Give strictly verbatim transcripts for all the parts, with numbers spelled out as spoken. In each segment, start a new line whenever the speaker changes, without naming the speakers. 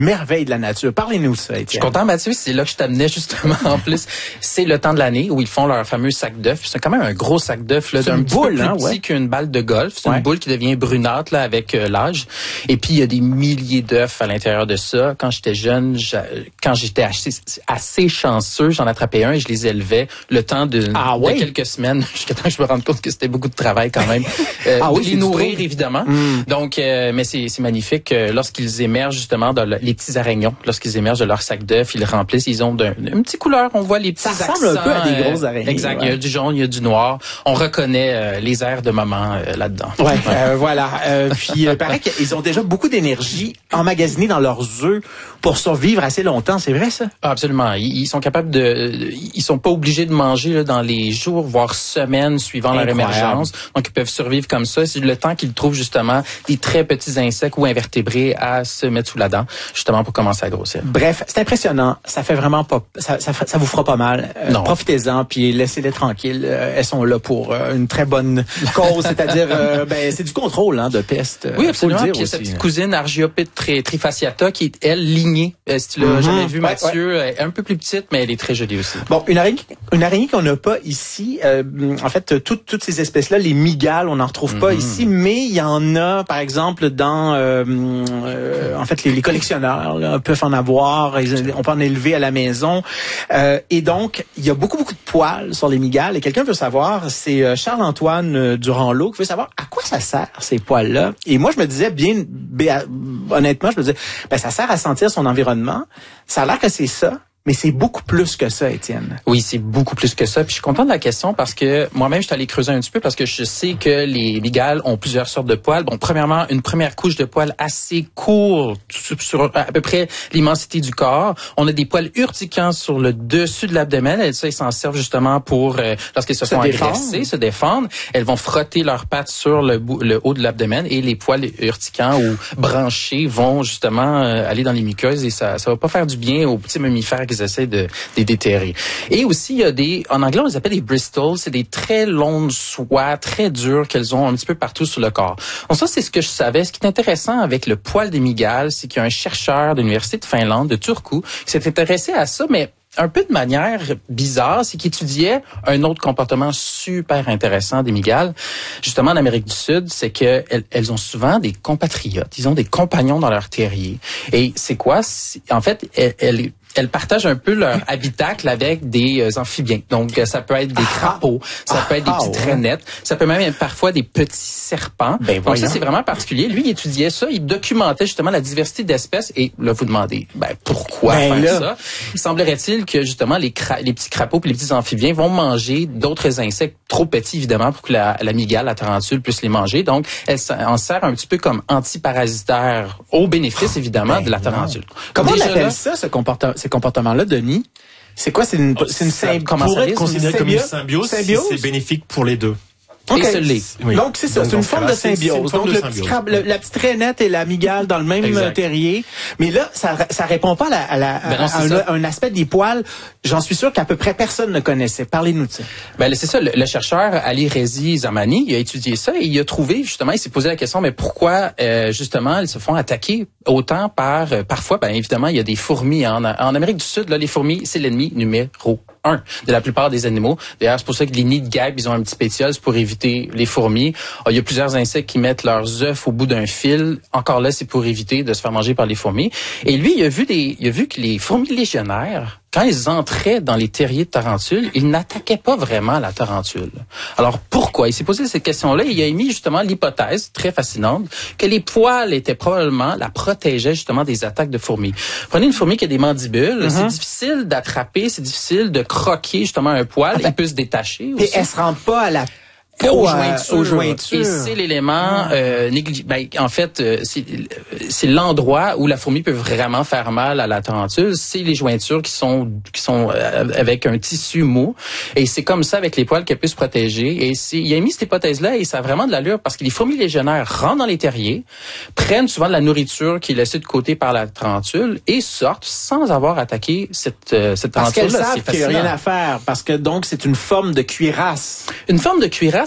merveille de la nature. Parlez-nous de ça, Étienne.
Je suis content, Mathieu, c'est là que je t'amenais justement en plus. C'est le temps de l'année où ils font leur fameux sac d'œufs. C'est quand même un gros sac d'œufs, là, d'un petit boule, peu plus hein, petit ouais. qu'une balle de golf. C'est ouais. une boule qui devient brunâtre là avec euh, l'âge. Et puis il y a des milliers d'œufs à l'intérieur de ça. Quand j'étais jeune, quand j'étais assez, assez chanceux, j'en attrapais un et je les élevais le temps de, ah, ouais. de quelques semaines jusqu'à temps que je me rende compte que c'était beaucoup de travail quand même. Euh, ah, oui, les nourrir évidemment. Mm. Donc, euh, mais c'est, c'est magnifique euh, lorsqu'ils émergent justement dans le, les petits araignées. Lorsqu'ils émergent de leur sac d'œufs, ils le remplissent. Ils ont d'un, une petite couleur. On voit les petits accents.
Ça ressemble un peu à des grosses araignées.
Euh, exact.
Ouais.
Il y a du jaune, il y a du noir. On reconnaît euh, les airs de maman euh, là-dedans.
Ouais. ouais. Euh, voilà. Euh, puis, il paraît qu'ils ont déjà beaucoup d'énergie emmagasinée dans leurs œufs pour survivre assez longtemps. C'est vrai ça?
Ah, absolument. Ils, ils sont capables de. Ils sont pas obligés de manger là, dans les jours, voire semaines suivant Incroyable. leur émergence. Donc, ils peuvent survivre comme ça. C'est le temps qu'ils trouvent justement des très petits insectes ou invertébrés à se mettre sous la dent, justement pour commencer à grossir.
Bref, c'est impressionnant. Ça fait vraiment pas, ça, ça, ça vous fera pas mal. Euh, profitez-en, puis laissez-les tranquilles. Euh, elles sont là pour euh, une très bonne cause, c'est-à-dire, euh, ben, c'est du contrôle hein, de peste.
Oui, absolument. Puis il y a sa petite cousine Argiope trifasciata qui est elle lignée. Euh, si tu l'as mm-hmm. jamais vu, ouais, Mathieu, ouais. elle est un peu plus petite, mais elle est très jolie aussi.
Bon, une araignée, une araignée qu'on n'a pas ici. Euh, en fait, toutes toutes ces espèces-là, les mygales, on n'en retrouve mm-hmm. pas ici, mais il y en a, par exemple, dans, euh, euh, en fait, les, les collectionneurs là, peuvent en avoir. On peut en élever à la maison. Euh, et donc, il y a beaucoup, beaucoup de poils sur les mygales. Et quelqu'un veut savoir, c'est Charles-Antoine Durand-Lot qui veut savoir à quoi ça sert, ces poils-là. Et moi, je me disais, bien, bien honnêtement, je me disais, ben, ça sert à sentir son environnement. Ça a l'air que c'est ça. Mais c'est beaucoup plus que ça, Étienne.
Oui, c'est beaucoup plus que ça. Puis je suis content de la question parce que moi-même, je suis allé creuser un petit peu parce que je sais que les mygales ont plusieurs sortes de poils. Bon, premièrement, une première couche de poils assez court sur à peu près l'immensité du corps. On a des poils urticants sur le dessus de l'abdomen. Et ça, ils s'en servent justement pour, euh, lorsqu'ils se, se font défendre. agresser, se défendre. Elles vont frotter leurs pattes sur le, bout, le haut de l'abdomen et les poils urticants ou branchés vont justement euh, aller dans les muqueuses et ça, ça va pas faire du bien aux petits mammifères qu'ils essaient de, de déterrer. Et aussi, il y a des, en anglais, on les appelle des bristles. C'est des très longues soies, très dures qu'elles ont un petit peu partout sur le corps. Donc ça, c'est ce que je savais. Ce qui est intéressant avec le poil des mygales, c'est qu'il y a un chercheur de l'Université de Finlande, de Turku, qui s'est intéressé à ça, mais un peu de manière bizarre, c'est qu'il étudiait un autre comportement super intéressant des mygales. Justement, en Amérique du Sud, c'est que elles, elles ont souvent des compatriotes. Ils ont des compagnons dans leur terrier. Et c'est quoi? C'est, en fait, elles, elles elles partagent un peu leur habitacle avec des euh, amphibiens. Donc, euh, ça peut être des crapauds, ça ah, peut être des petites ah, ouais. rainettes, ça peut même être parfois des petits serpents. Ben, donc, ça, c'est vraiment particulier. Lui, il étudiait ça, il documentait justement la diversité d'espèces. Et là, vous demandez, ben, pourquoi ben, faire là. ça? Il semblerait-il que, justement, les, cra- les petits crapauds et les petits amphibiens vont manger d'autres insectes trop petits, évidemment, pour que la, la mygale, la tarentule, puisse les manger. Donc, elle en sert un petit peu comme antiparasitaire, au bénéfice, évidemment, ben, de la tarentule.
Comment Déjà, on appelle là, ça, ce comportement? Ces comportements-là, Denis, c'est quoi? C'est une, c'est une symbiose?
Comment ça pourrait être considéré comme une symbiose, symbiose? Si c'est bénéfique pour les deux.
Okay. Oui. Donc, c'est ça, donc, c'est une forme de symbiose. Donc, le petit crabe, le, la petite rainette et la mygale dans le même exact. terrier. Mais là, ça, ça répond pas à, la, à, la, ben non, à, un, à un aspect des poils. J'en suis sûr qu'à peu près personne ne connaissait. Parlez-nous de ça.
Ben, c'est ça. Le, le chercheur Ali Rezi Zamani, il a étudié ça et il a trouvé, justement, il s'est posé la question, mais pourquoi, euh, justement, ils se font attaquer autant par, euh, parfois, ben, évidemment, il y a des fourmis. En, en Amérique du Sud, là, les fourmis, c'est l'ennemi numéro un de la plupart des animaux. D'ailleurs, c'est pour ça que les nids de guêpes, ils ont un petit pétiole, c'est pour éviter les fourmis. Il y a plusieurs insectes qui mettent leurs œufs au bout d'un fil. Encore là, c'est pour éviter de se faire manger par les fourmis. Et lui, il a vu des, il a vu que les fourmis légionnaires, quand ils entraient dans les terriers de tarentules, ils n'attaquaient pas vraiment la tarentule. Alors, pourquoi? Il s'est posé cette question-là et il a émis justement l'hypothèse, très fascinante, que les poils étaient probablement, la protégeaient justement des attaques de fourmis. Prenez une fourmi qui a des mandibules, mm-hmm. c'est difficile d'attraper, c'est difficile de croquer justement un poil, il peut se détacher aussi.
Et elle se rend pas à la
Aux jointures. aux jointures. Et c'est l'élément euh, négligé. Ben, en fait, euh, c'est, c'est l'endroit où la fourmi peut vraiment faire mal à la tarentule. C'est les jointures qui sont qui sont euh, avec un tissu mou. Et c'est comme ça avec les poils qu'elle peut se protéger. Et c'est, il a mis cette hypothèse-là et ça a vraiment de l'allure parce que les fourmis légionnaires rentrent dans les terriers, prennent souvent de la nourriture qui est laissée de côté par la tarentule et sortent sans avoir attaqué cette euh, cette tarentule-là.
Parce qu'elles savent qu'il n'y a rien à faire. Parce que donc c'est une forme de cuirasse.
Une forme de cuirasse.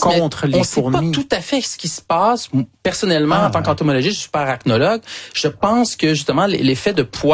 contre
mais
les
on
fourmis.
On sait pas tout à fait ce qui se passe. Personnellement, ah, en tant qu'entomologiste, je suis pas arachnologue. Je pense que justement l'effet de poils